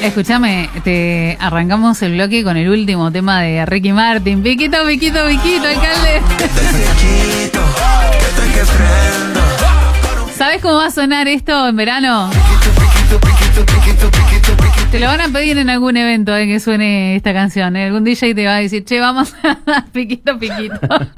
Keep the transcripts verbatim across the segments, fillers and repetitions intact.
Escúchame, te arrancamos el bloque con el último tema de Ricky Martin. Piquito, piquito, piquito, alcalde. ¿Sabes cómo va a sonar esto en verano? Te lo van a pedir en algún evento eh, que suene esta canción. ¿eh? Algún D J te va a decir, che, vamos a piquito, piquito.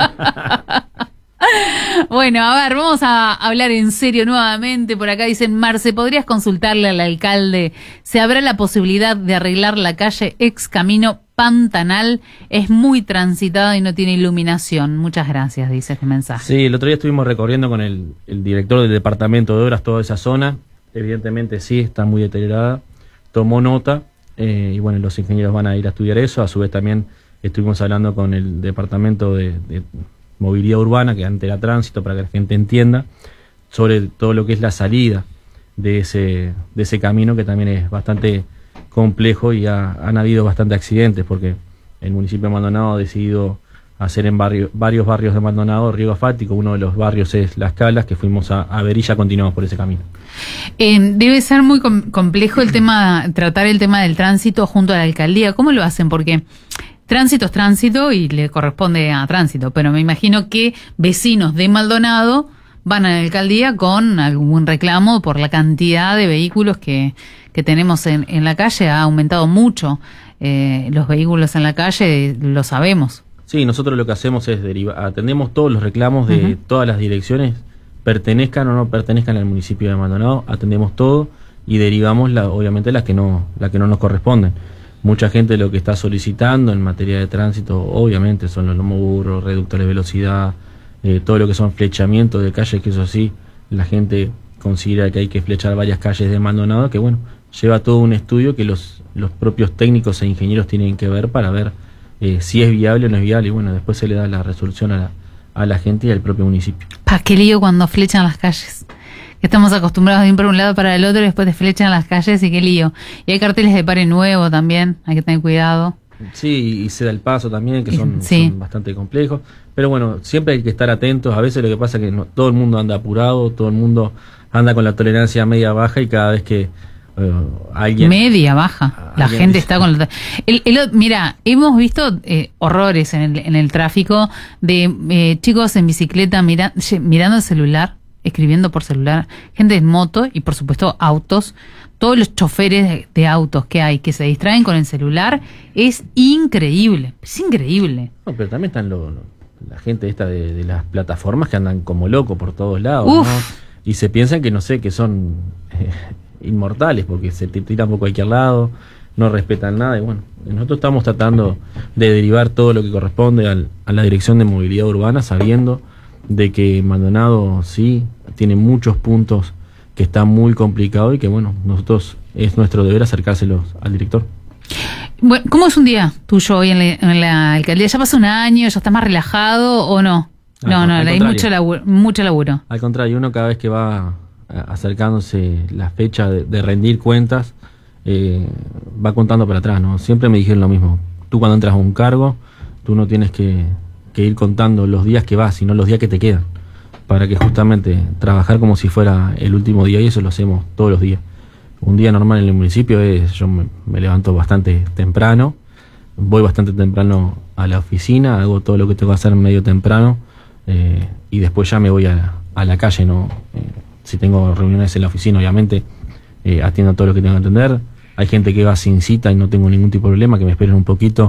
Bueno, a ver, vamos a hablar en serio nuevamente. Por acá dicen, Marce, ¿podrías consultarle al alcalde si habrá la posibilidad de arreglar la calle ex Camino Pantanal? Es muy transitada y no tiene iluminación. Muchas gracias, dice este mensaje. Sí, el otro día estuvimos recorriendo con el, el director del departamento de obras toda esa zona. Evidentemente sí, está muy deteriorada. Tomó nota eh, y bueno, los ingenieros van a ir a estudiar eso. A su vez también estuvimos hablando con el departamento de... de movilidad urbana, que antes era tránsito, para que la gente entienda, sobre todo lo que es la salida de ese, de ese camino, que también es bastante complejo y ha, han habido bastantes accidentes, porque el municipio de Maldonado ha decidido hacer en barrio, varios barrios de Maldonado riego asfáltico. Uno de los barrios es Las Calas, que fuimos a, a ver y ya continuamos por ese camino. Eh, debe ser muy com- complejo el tema, tratar el tema del tránsito junto a la alcaldía. ¿Cómo lo hacen? Porque tránsito es tránsito y le corresponde a tránsito, pero me imagino que vecinos de Maldonado van a la alcaldía con algún reclamo por la cantidad de vehículos que, que tenemos en, en la calle. Ha aumentado mucho eh, los vehículos en la calle, lo sabemos. Sí, nosotros lo que hacemos es derivar, atendemos todos los reclamos de uh-huh. todas las direcciones, pertenezcan o no pertenezcan al municipio de Maldonado, atendemos todo y derivamos la, obviamente las que no, las que no nos corresponden. Mucha gente lo que está solicitando en materia de tránsito, obviamente, son los lomoburros, reductores de velocidad, eh, todo lo que son flechamientos de calles, que eso sí, la gente considera que hay que flechar varias calles de Maldonado, que bueno, lleva todo un estudio que los, los propios técnicos e ingenieros tienen que ver para ver eh, si es viable o no es viable, y bueno, después se le da la resolución a la, a la gente y al propio municipio. Pa, qué lío cuando flechan las calles. Estamos acostumbrados a ir por un lado para el otro y después te flechan las calles y qué lío. Y hay carteles de pare nuevo también, hay que tener cuidado. Sí, y se da el paso también, que son, sí. son bastante complejos. Pero bueno, siempre hay que estar atentos. A veces lo que pasa es que no, todo el mundo anda apurado, todo el mundo anda con la tolerancia media baja y cada vez que uh, alguien... Media baja, la gente está con la... El, el, mira, hemos visto eh, horrores en el, en el tráfico de eh, chicos en bicicleta mira, mirando el celular, escribiendo por celular, gente en moto y por supuesto autos, todos los choferes de, de autos que hay que se distraen con el celular, es increíble, es increíble. No, pero también están lo, lo, la gente esta de, de las plataformas que andan como locos por todos lados, ¿no? Y se piensan que no sé, que son eh, inmortales porque se tiran por cualquier lado, no respetan nada y bueno, nosotros estamos tratando de derivar todo lo que corresponde al, a la Dirección de Movilidad Urbana, sabiendo de que Maldonado sí tiene muchos puntos que está muy complicado y que bueno, nosotros es nuestro deber acercárselos al director. Bueno, ¿cómo es un día tuyo hoy en la, en la alcaldía? ¿Ya pasó un año? ¿Ya estás más relajado o no? Al, no, no, hay mucho laburo, mucho laburo. Al contrario, uno cada vez que va acercándose la fecha de, de rendir cuentas, eh, va contando para atrás, ¿no? Siempre me dijeron lo mismo. Tú cuando entras a un cargo, tú no tienes que que ir contando los días que vas, sino los días que te quedan, para que justamente trabajar como si fuera el último día, y eso lo hacemos todos los días. Un día normal en el municipio es, yo me, me levanto bastante temprano, voy bastante temprano a la oficina, hago todo lo que tengo que hacer medio temprano, eh, y después ya me voy a la, a la calle, ¿no? Eh, si tengo reuniones en la oficina, obviamente, eh, atiendo todo lo que tengo que atender. Hay gente que va sin cita y no tengo ningún tipo de problema, que me esperen un poquito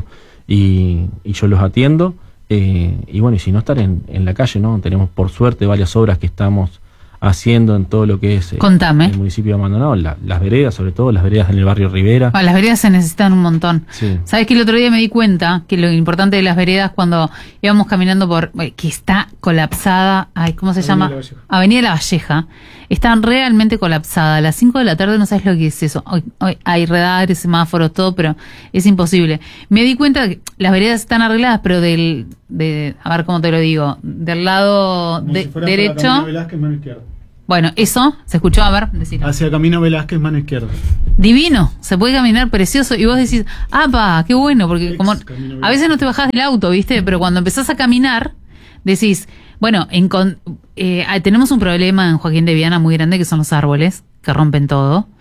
y, y yo los atiendo. Eh, y bueno, y si no, estar en, en la calle, ¿no? Tenemos por suerte varias obras que estamos haciendo en todo lo que es eh, el municipio de Maldonado, la, las veredas, sobre todo las veredas en el barrio Rivera. Ah, las veredas se necesitan un montón. Sí. ¿Sabes que el otro día me di cuenta que lo importante de las veredas cuando íbamos caminando por, que está colapsada, ay, ¿cómo se Avenida llama? La Avenida La Valleja. Están realmente colapsadas. A las cinco de la tarde no sabes lo que es eso. Hoy, hoy hay radares, semáforos, todo, pero es imposible. Me di cuenta que las veredas están arregladas, pero del, de, a ver cómo te lo digo, del lado de, si derecho. Camino Velázquez, mano izquierda. Bueno, eso, ¿se escuchó? A ver, decilo. Hacia Camino Velázquez, mano izquierda. Divino, se puede caminar precioso y vos decís, ¡apa! ¡Qué bueno! Porque Ex, como a veces no te bajás del auto, ¿viste? Pero cuando empezás a caminar, decís, bueno, en con, eh, tenemos un problema en Joaquín de Viana muy grande que son los árboles, que rompen todo.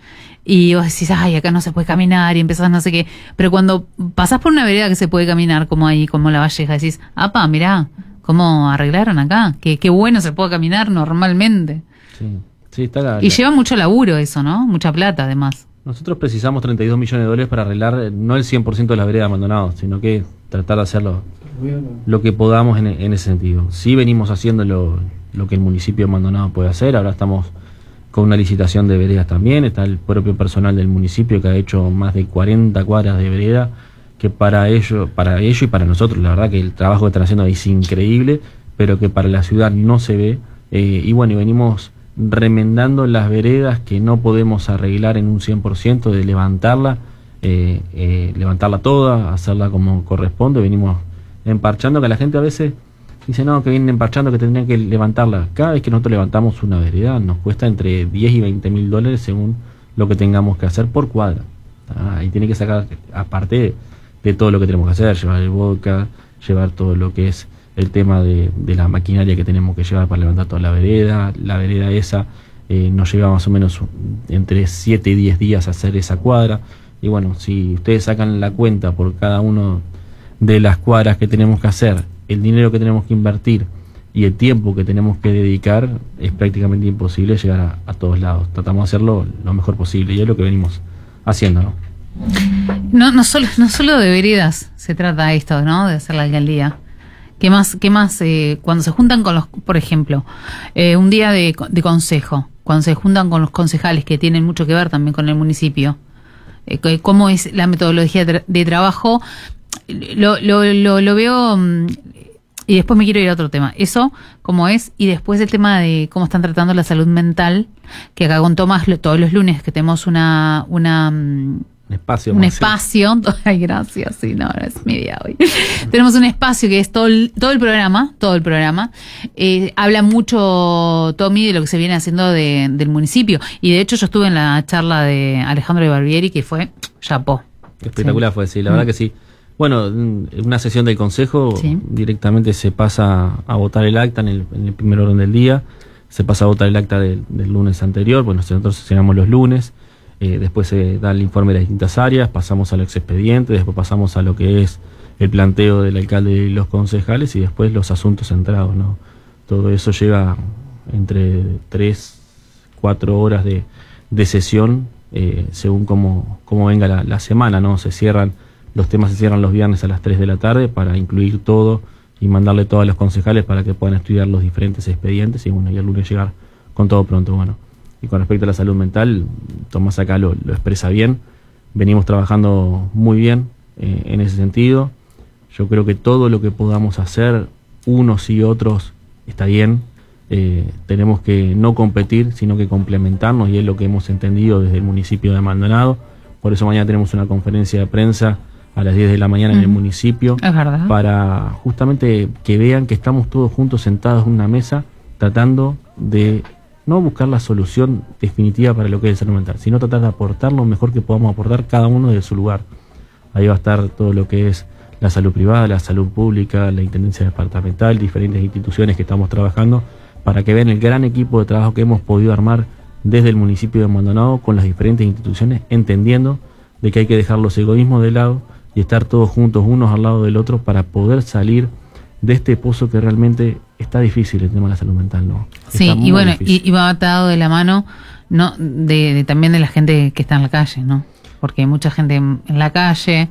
y vos decís, ay, acá no se puede caminar y empezás no sé qué, pero cuando pasás por una vereda que se puede caminar, como ahí, como La Valleja, decís, apa, mirá, cómo arreglaron acá, que qué bueno se puede caminar normalmente. Sí, sí, está la, Y la... lleva mucho laburo eso, ¿no? Mucha plata además. Nosotros precisamos treinta y dos millones de dólares para arreglar no el cien por ciento de las veredas abandonadas, sino que tratar de hacerlo lo que podamos en, en ese sentido. Sí venimos haciendo lo, lo que el municipio de Maldonado puede hacer, ahora estamos con una licitación de veredas también, está el propio personal del municipio que ha hecho más de cuarenta cuadras de vereda, que para ello, para ello y para nosotros, la verdad que el trabajo que están haciendo es increíble, pero que para la ciudad no se ve, eh, y bueno, y venimos remendando las veredas que no podemos arreglar en un cien por ciento, de levantarla, eh, eh, levantarla toda, hacerla como corresponde, venimos emparchando, que la gente a veces dice, no, que vienen emparchando, que tendrían que levantarla. Cada vez que nosotros levantamos una vereda nos cuesta entre diez y veinte mil dólares según lo que tengamos que hacer por cuadra. ¿Ah? Y tiene que sacar, aparte de, de todo lo que tenemos que hacer, llevar el vodka, llevar todo lo que es el tema de, de la maquinaria que tenemos que llevar para levantar toda la vereda. La vereda esa eh, nos lleva más o menos entre siete y diez días a hacer esa cuadra. Y bueno, si ustedes sacan la cuenta por cada uno de las cuadras que tenemos que hacer, el dinero que tenemos que invertir y el tiempo que tenemos que dedicar, es prácticamente imposible llegar a, a todos lados. Tratamos de hacerlo lo mejor posible y es lo que venimos haciendo, ¿no? No, no solo, no solo de veredas se trata esto, ¿no? De hacer la alcaldía. ¿Qué más, qué más eh, cuando se juntan con los, por ejemplo, eh, un día de, de consejo, cuando se juntan con los concejales que tienen mucho que ver también con el municipio, eh, cómo es la metodología de, tra- de trabajo? Lo, lo, lo, lo veo, y después me quiero ir a otro tema. Eso, cómo es, y después el tema de cómo están tratando la salud mental, que acá con Tomás lo, todos los lunes que tenemos una una un espacio. un más, espacio, sí. Ay, gracias, sí, no, no es mi día hoy. Tenemos un espacio que es todo el, todo el programa, todo el programa. Eh, habla mucho Tommy de lo que se viene haciendo de, del municipio, y de hecho yo estuve en la charla de Alejandro de Barbieri, que fue chapó. Espectacular, sí. Fue, sí, la verdad mm. que sí. Bueno, en una sesión del consejo, sí, directamente se pasa a votar el acta en el, en el primer orden del día, se pasa a votar el acta del, del lunes anterior. Bueno, nosotros sesionamos los lunes, eh, después se da el informe de las distintas áreas, pasamos a los expedientes, después pasamos a lo que es el planteo del alcalde y los concejales, y después los asuntos centrados, ¿no? Todo eso lleva entre tres, cuatro horas de, de sesión, eh, según cómo, cómo venga la, la semana, ¿no? Se cierran Los temas se cierran los viernes a las tres de la tarde para incluir todo y mandarle todo a los concejales para que puedan estudiar los diferentes expedientes, y bueno, y el lunes llegar con todo pronto. Bueno, y con respecto a la salud mental, Tomás acá lo, lo expresa bien, venimos trabajando muy bien eh, en ese sentido. Yo creo que todo lo que podamos hacer, unos y otros, está bien. Eh, tenemos que no competir, sino que complementarnos, y es lo que hemos entendido desde el municipio de Maldonado. Por eso mañana tenemos una conferencia de prensa a las diez de la mañana mm. en el municipio, es verdad, para justamente que vean que estamos todos juntos sentados en una mesa tratando de no buscar la solución definitiva para lo que es el salud mental, sino tratar de aportar lo mejor que podamos aportar cada uno desde su lugar. Ahí va a estar todo lo que es la salud privada, la salud pública, la intendencia departamental, diferentes instituciones que estamos trabajando, para que vean el gran equipo de trabajo que hemos podido armar desde el municipio de Maldonado con las diferentes instituciones, entendiendo de que hay que dejar los egoísmos de lado y estar todos juntos, unos al lado del otro, para poder salir de este pozo que realmente está difícil, el tema de la salud mental, ¿no? Sí, y bueno, y, y va atado de la mano, no, de, de también de la gente que está en la calle, ¿no? Porque hay mucha gente en la calle,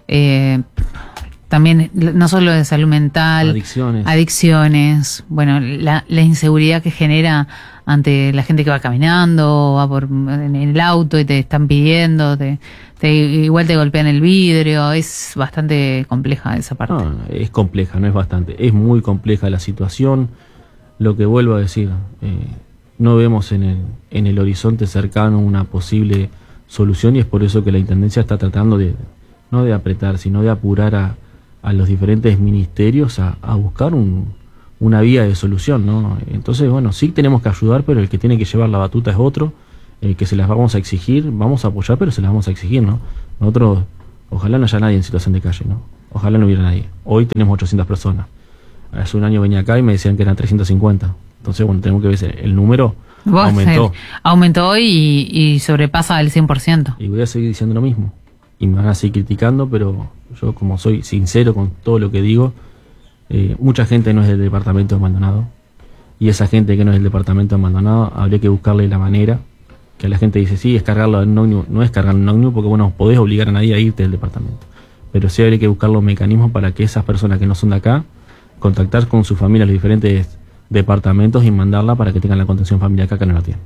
eh, también no solo de salud mental, adicciones, adicciones, bueno, la, la inseguridad que genera ante la gente que va caminando, va por en el auto y te están pidiendo, te, te igual te golpean el vidrio. Es bastante compleja esa parte. No, es compleja, no es bastante, es muy compleja la situación. Lo que vuelvo a decir, eh, no vemos en el, en el horizonte cercano una posible solución, y es por eso que la Intendencia está tratando de, no de apretar, sino de apurar a, a los diferentes ministerios a, a buscar un, una vía de solución, ¿no? Entonces, bueno, sí tenemos que ayudar, pero el que tiene que llevar la batuta es otro, eh, que se las vamos a exigir, vamos a apoyar, pero se las vamos a exigir, ¿no? Nosotros, ojalá no haya nadie en situación de calle, ¿no? Ojalá no hubiera nadie. Hoy tenemos ochocientas personas. Hace un año venía acá y me decían que eran trescientas cincuenta. Entonces, bueno, tenemos que ver el número Vos aumentó. ser- aumentó y, y sobrepasa el cien por ciento. Y voy a seguir diciendo lo mismo. Y me van a seguir criticando, pero yo, como soy sincero con todo lo que digo, eh, mucha gente no es del departamento de Maldonado. Y esa gente que no es del departamento de Maldonado, habría que buscarle la manera. Que la gente dice, sí, es cargarlo en ómnibus. No es cargarlo en ómnibus porque, bueno, podés obligar a nadie a irte del departamento. Pero sí habría que buscar los mecanismos para que esas personas que no son de acá, contactar con sus familias, los diferentes departamentos, y mandarla para que tengan la contención familiar acá, que no la tienen.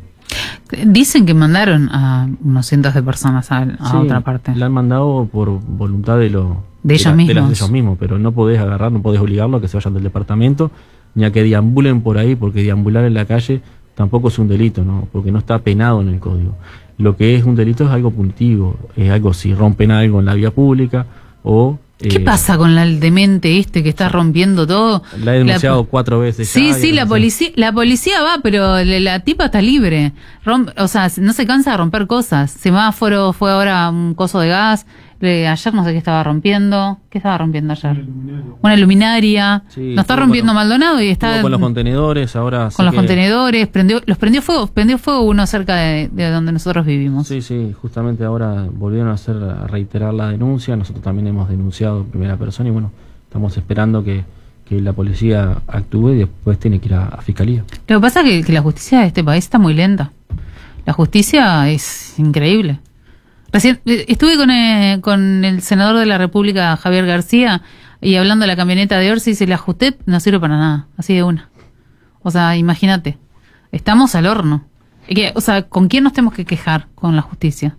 Dicen que mandaron a unos cientos de personas a, a Sí, otra parte. la han mandado por voluntad de, lo, De ellos la- mismos. las de ellos mismos, pero no podés agarrar, no podés obligarlo a que se vayan del departamento, ni a que deambulen por ahí, porque deambular en la calle tampoco es un delito, ¿no? Porque no está penado en el código. Lo que es un delito es algo punitivo, es algo si rompen algo en la vía pública o... ¿Qué eh, pasa con la- el demente este que está rompiendo todo? La he denunciado La- cuatro veces. Sí, ya, sí, y la no sé. policía, la policía va, pero la, la tipa está libre. Rom- o sea, no se cansa de romper cosas. Semáforo, fue ahora un coso de gas. Le- ayer no sé qué estaba rompiendo. ¿Qué estaba rompiendo ayer? Una luminaria. Sí, no está estuvo rompiendo con- Maldonado y Estuvo está con los contenedores, ahora... sé con los que- contenedores. Prendió, los prendió fuego, prendió fuego uno cerca de, de donde nosotros vivimos. Sí, sí, justamente ahora volvieron a hacer, a reiterar la denuncia. Nosotros también hemos denunciado en primera persona y bueno, estamos esperando que, que la policía actúe y después tiene que ir a, a fiscalía. Lo que pasa es que, que la justicia de este país está muy lenta. La justicia es increíble. Recién eh, estuve con, eh, con el senador de la República, Javier García, y hablando de la camioneta de Orsi, y dice, la Justet no sirve para nada, así de una. O sea, imagínate, estamos al horno. Y que, o sea, ¿con quién nos tenemos que quejar con la justicia?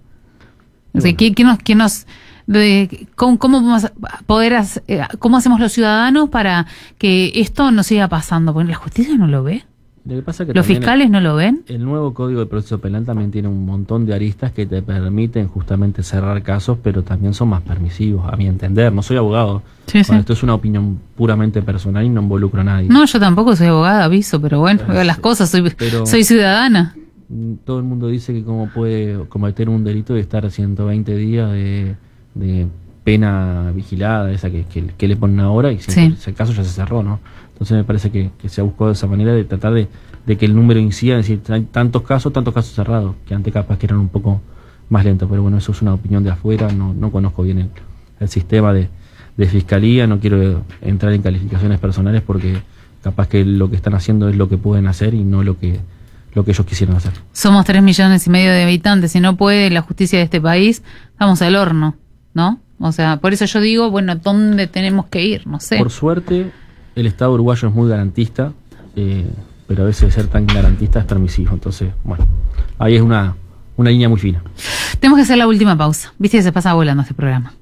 O sea, Bueno. ¿qué, qué nos, qué nos, de, cómo, cómo vamos a poder, hacer- eh, cómo hacemos los ciudadanos para que esto no siga pasando? Porque la justicia no lo ve. Lo que pasa es que ¿Los también fiscales no lo ven? el nuevo Código de Proceso Penal también tiene un montón de aristas que te permiten justamente cerrar casos, pero también son más permisivos, a mi entender. No soy abogado. Sí, Bueno, sí. esto es una opinión puramente personal y no involucro a nadie. No, yo tampoco soy abogada, aviso, pero bueno, veo las cosas, soy, Pero- soy ciudadana. Mm, Todo el mundo dice que cómo puede cometer un delito y estar ciento veinte días de, de pena vigilada, esa que, que, que le ponen ahora, y si Sí. ese caso ya se cerró, ¿no? Entonces me parece que, que se ha buscado esa manera de tratar de, de que el número incida, es decir, hay tantos casos, tantos casos cerrados, que antes capaz que eran un poco más lentos, pero bueno, eso es una opinión de afuera, no, no conozco bien el, el sistema de, de fiscalía, no quiero entrar en calificaciones personales porque capaz que lo que están haciendo es lo que pueden hacer y no lo que lo que ellos quisieran hacer. Somos tres millones y medio de habitantes, si no puede la justicia de este país, estamos al horno, ¿no? O sea, por eso yo digo, bueno, ¿dónde tenemos que ir? No sé. Por suerte, el Estado uruguayo es muy garantista, eh, pero a veces ser tan garantista es permisivo. Entonces, bueno, ahí es una, una línea muy fina. Tenemos que hacer la última pausa. Viste que se pasa volando este programa.